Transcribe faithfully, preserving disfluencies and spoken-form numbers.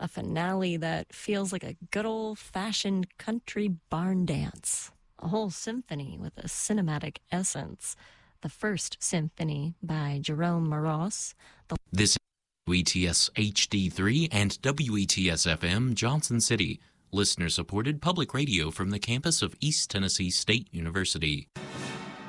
A finale that feels like a good old-fashioned country barn dance. A whole symphony with a cinematic essence. The first symphony by Jerome Moross. The This is W E T S H D three and W E T S F M Johnson City, listener-supported public radio from the campus of East Tennessee State University.